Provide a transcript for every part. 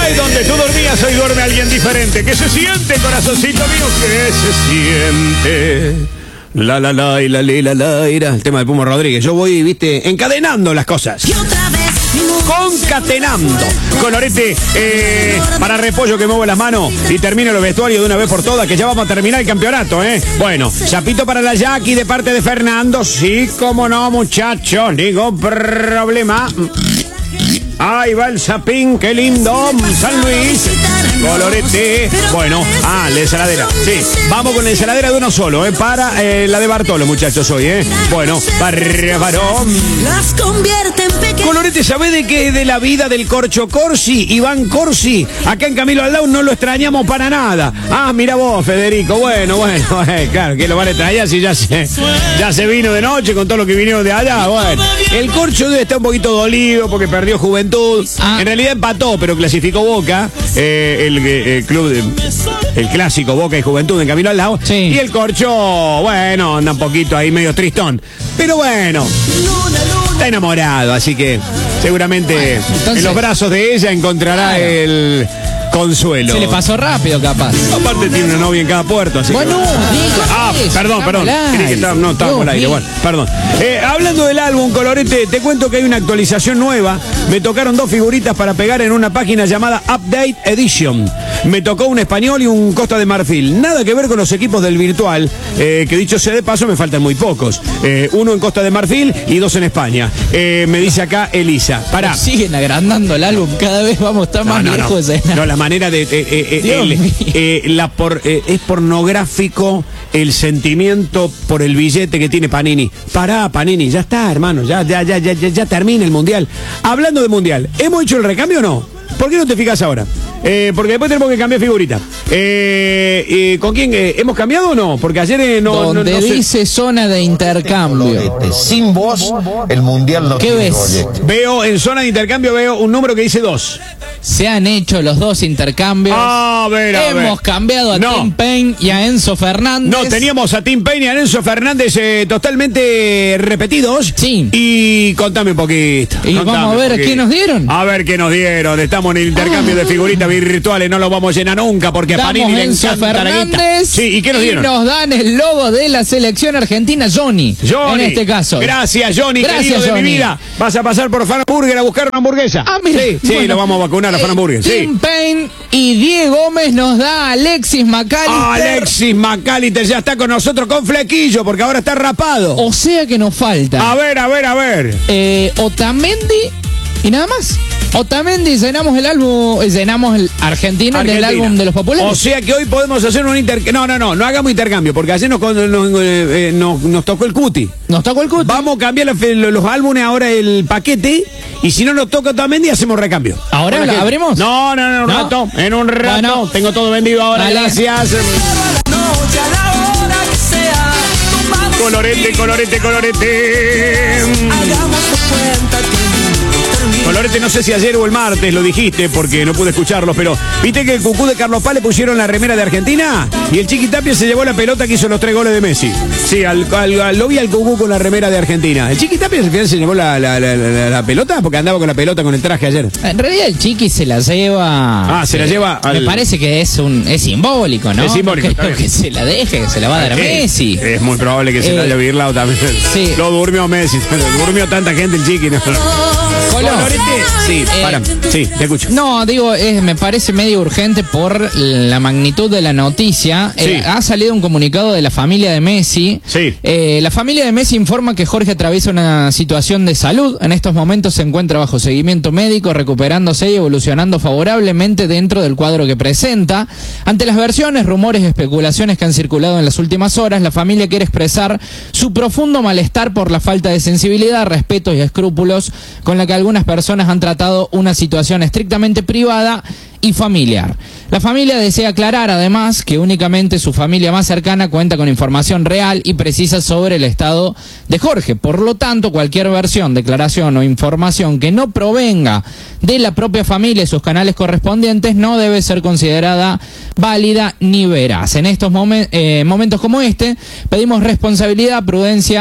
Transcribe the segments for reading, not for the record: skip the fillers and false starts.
Ahí donde tú dormías, hoy duerme alguien diferente. ¿Qué se siente, corazoncito mío? ¿Qué se siente? La ira. El tema de Pumo Rodríguez. Yo voy, viste, encadenando las cosas. Concatenando. Colorete para repollo que muevo las manos y termino los vestuarios de una vez por todas, que ya vamos a terminar el campeonato, ¿eh? Bueno, chapito para la Jackie de parte de Fernando. Sí, cómo no, muchachos. Ningún problema. Ahí va el Zapín, qué lindo. San Luis. Colorete. Bueno, la ensaladera. Sí, vamos con la ensaladera de uno solo, para la de Bartolo, muchachos, hoy, Bueno, varón. Las convierte en pequeñas. Colorete, ¿sabe de qué? De la vida del Corcho Corsi, Iván Corsi. Acá en Camilo Aldao no lo extrañamos para nada. Mira vos, Federico. Bueno, claro, que lo van a extrañar si ya se vino de noche con todo lo que vinieron de allá. Bueno, el Corcho debe estar un poquito dolido porque perdió Juventud. En realidad empató, pero clasificó Boca, el club, el clásico Boca y Juventud en Camilo Aldao. Sí. Y el Corcho, bueno, anda un poquito ahí medio tristón. Pero bueno, está enamorado, así que seguramente entonces, en los brazos de ella encontrará el consuelo. Se le pasó rápido, capaz. Aparte tiene una novia en cada puerto, así bueno, perdón. Creí que no estaba al aire. Bueno, perdón. Hablando del álbum, Colorete, te cuento que hay una actualización nueva. Me tocaron 2 figuritas para pegar en una página llamada Update Edition. Me tocó un español y un Costa de Marfil. Nada que ver con los equipos del virtual, que dicho sea de paso, me faltan muy pocos. Uno en Costa de Marfil y 2 en España. Me dice acá Elisa. Pará. Siguen agrandando el álbum, cada vez vamos a estar más lejos de No, la manera de es pornográfico el sentimiento por el billete que tiene Panini. Pará, Panini, ya está, hermano, ya termina el mundial. Hablando de mundial, ¿hemos hecho el recambio o no? ¿Por qué no te fijas ahora? Porque después tenemos que cambiar figurita. ¿Con quién? ¿Hemos cambiado o no? Porque ayer donde no dice zona de intercambio. Sin vos, el mundial no ¿Qué tiene ves? gollete. Veo en zona de intercambio, veo un número que dice 2. Se han hecho los 2 intercambios. Hemos cambiado a Tim Payne y a Enzo Fernández. No, teníamos a Tim Payne y a Enzo Fernández totalmente repetidos. Sí. Y contame un poquito. Y vamos a ver qué nos dieron. A ver qué nos dieron. Estamos en el intercambio de figuritas virtuales. No lo vamos a llenar nunca porque Damos a Panini le Enzo encanta la guita. Fernández. Sí, ¿y qué nos dieron? Y nos dan el logo de la selección argentina, Johnny. En este caso. Gracias, Johnny, querido de Johnny. mi vida. Vas a pasar por Fan Burger a buscar una hamburguesa. Mira. Sí, Bueno, lo vamos a vacunar a Fan Burger. Sí. Tim Payne y Diego Gómez nos da Alexis McAllister. Alexis McAllister ya está con nosotros con flequillo porque ahora está rapado. O sea que nos falta. A ver. Otamendi y nada más. Otamendi, llenamos el álbum, llenamos el Argentina del álbum de los populares. O sea que hoy podemos hacer un intercambio. No hagamos intercambio, porque ayer nos tocó el cuti. Nos tocó el cuti. Vamos a cambiar los álbumes ahora, el paquete, y si no nos toca Otamendi, hacemos recambio. ¿Ahora la abrimos? No, en un rato. Bueno, tengo todo vendido ahora, dale. gracias. Colorete. Colorete, no sé si ayer o el martes lo dijiste porque no pude escucharlos, pero ¿viste que el cucú de Carlos Paz le pusieron la remera de Argentina? Y el Chiqui Tapia se llevó la pelota que hizo los 3 goles de Messi. Sí, lo vi al cucú con la remera de Argentina. ¿El Chiqui Tapia al final se llevó la pelota? Porque andaba con la pelota con el traje ayer. En realidad el Chiqui se la lleva. Se la lleva Me parece que es simbólico, ¿no? Es simbólico. No creo que se la deje, se la va a dar a Messi. Es muy probable que se la haya virlado también. Sí. Lo durmió Messi. Durmió tanta gente el Chiqui. ¿No? Colorete. Sí, sí, te escucho. No, digo, me parece medio urgente por la magnitud de la noticia. Sí. Ha salido un comunicado de la familia de Messi. Sí. La familia de Messi informa que Jorge atraviesa una situación de salud. En estos momentos se encuentra bajo seguimiento médico, recuperándose y evolucionando favorablemente dentro del cuadro que presenta. Ante las versiones, rumores y especulaciones que han circulado en las últimas horas, la familia quiere expresar su profundo malestar por la falta de sensibilidad, respeto y escrúpulos con la que algunas personas han tratado una situación estrictamente privada y familiar. La familia desea aclarar además que únicamente su familia más cercana cuenta con información real y precisa sobre el estado de Jorge. Por lo tanto, cualquier versión, declaración o información que no provenga de la propia familia y sus canales correspondientes no debe ser considerada válida ni veraz. En estos momentos como este, pedimos responsabilidad, prudencia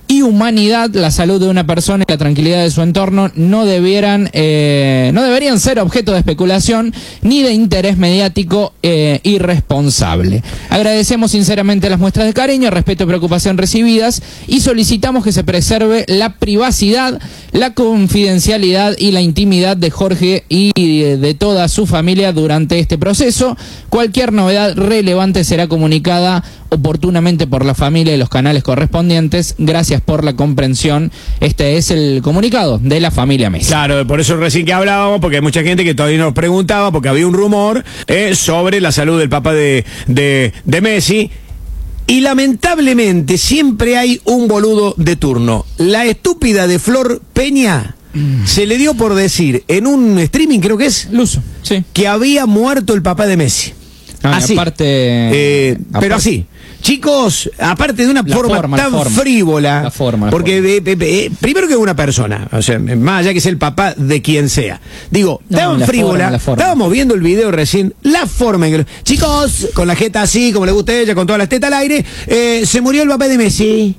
y humanidad. La salud de una persona y la tranquilidad de su entorno no deberían ser objeto de especulación ni de interés mediático irresponsable. Agradecemos sinceramente las muestras de cariño, respeto y preocupación recibidas y solicitamos que se preserve la privacidad, la confidencialidad y la intimidad de Jorge y de toda su familia durante este proceso. Cualquier novedad relevante será comunicada oportunamente por la familia y los canales correspondientes. Gracias por la comprensión. Este es el comunicado de la familia Messi. Claro, por eso recién que hablábamos, porque hay mucha gente que todavía nos preguntaba, porque había un rumor sobre la salud del papá de Messi. Y lamentablemente siempre hay un boludo de turno. La estúpida de Flor Peña se le dio por decir en un streaming, creo que es, Luso, sí, que había muerto el papá de Messi. Así. Aparte, pero así. Chicos, aparte de una forma tan frívola, porque primero que es una persona, o sea, más allá que sea el papá de quien sea, digo, tan frívola, estábamos viendo el video recién, la forma en que, chicos, con la jeta así, como le gusta a ella, con todas las tetas al aire, se murió el papá de Messi.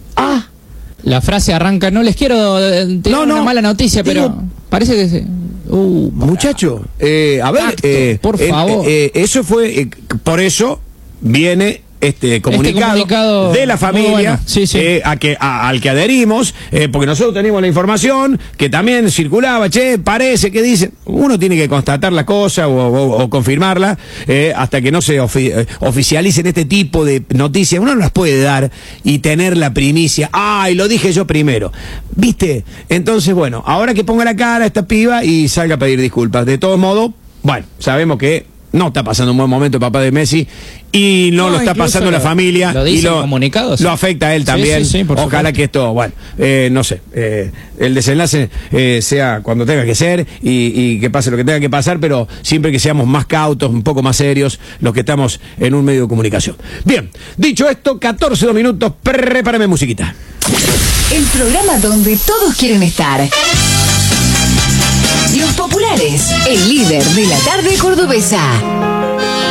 La frase arranca, no les quiero tener una mala noticia, pero parece que muchacho, a ver, por favor. Eso fue, por eso viene este comunicado de la familia, bueno. Al que adherimos, porque nosotros tenemos la información que también circulaba, parece que dicen, uno tiene que constatar la cosa o confirmarla, hasta que no se oficialicen este tipo de noticias, uno no las puede dar y tener la primicia, y lo dije yo primero, ¿viste? Entonces, bueno, ahora que ponga la cara a esta piba y salga a pedir disculpas. De todos modos, bueno, sabemos que no está pasando un buen momento el papá de Messi y no lo está pasando la familia, y lo afecta a él también. Ojalá que esto, bueno, no sé, el desenlace sea cuando tenga que ser y que pase lo que tenga que pasar, pero siempre que seamos más cautos, un poco más serios los que estamos en un medio de comunicación. Bien, dicho esto, 14 minutos, prepárame musiquita. El programa donde todos quieren estar. Los populares, el líder de la tarde cordobesa.